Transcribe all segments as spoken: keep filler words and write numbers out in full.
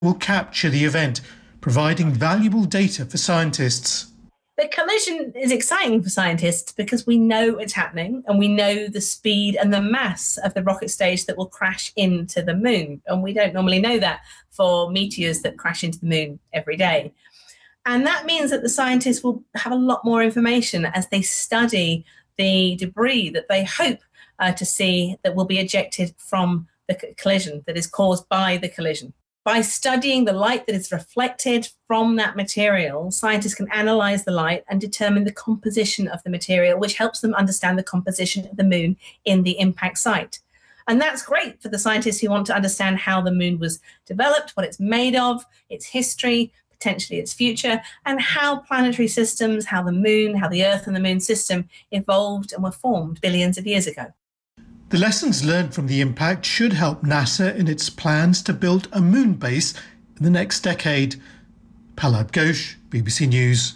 will capture the event, providing valuable data for scientists. The collision is exciting for scientists because we know it's happening and we know the speed and the mass of the rocket stage that will crash into the moon. And we don't normally know that for meteors that crash into the moon every day. And that means that the scientists will have a lot more information as they study the debris that they hope uh, to see that will be ejected from the collision, that is caused by the collision. By studying the light that is reflected from that material, scientists can analyze the light and determine the composition of the material, which helps them understand the composition of the moon in the impact site. And that's great for the scientists who want to understand how the moon was developed, what it's made of, its history, potentially its future, and how planetary systems, how the moon, how the Earth and the moon system evolved and were formed billions of years ago. The lessons learned from the impact should help NASA in its plans to build a moon base in the next decade. Pallab Ghosh, B B C News.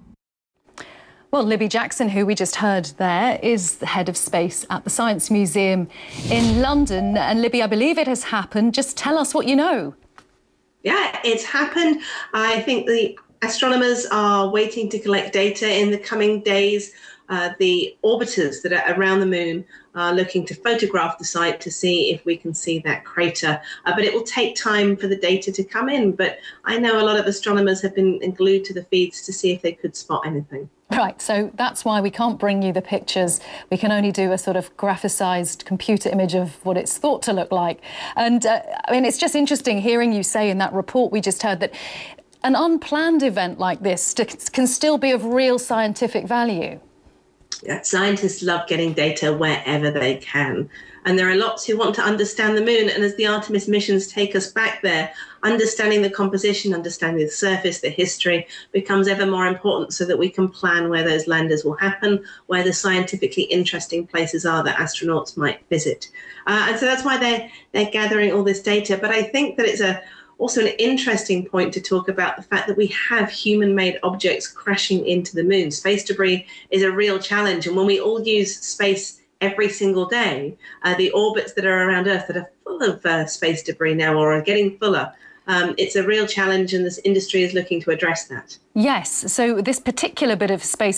Well, Libby Jackson, who we just heard there, is the head of space at the Science Museum in London. And Libby, I believe it has happened. Just tell us what you know. Yeah, it's happened. I think the astronomers are waiting to collect data in the coming days. Uh, the orbiters that are around the moon are looking to photograph the site to see if we can see that crater. Uh, but it will take time for the data to come in. But I know a lot of astronomers have been glued to the feeds to see if they could spot anything. Right, so that's why we can't bring you the pictures. We can only do a sort of graphicized computer image of what it's thought to look like. And uh, I mean, it's just interesting hearing you say in that report we just heard that an unplanned event like this can still be of real scientific value. Yeah, scientists love getting data wherever they can. And there are lots who want to understand the moon. And as the Artemis missions take us back there, understanding the composition, understanding the surface, the history becomes ever more important so that we can plan where those landers will happen, where the scientifically interesting places are that astronauts might visit. Uh, and so that's why they're, they're gathering all this data. But I think that it's a also an interesting point to talk about the fact that we have human-made objects crashing into the moon. Space debris is a real challenge. And when we all use space every single day, uh, the orbits that are around Earth that are full of uh, space debris now or are getting fuller, um, it's a real challenge, and this industry is looking to address that. Yes, so this particular bit of space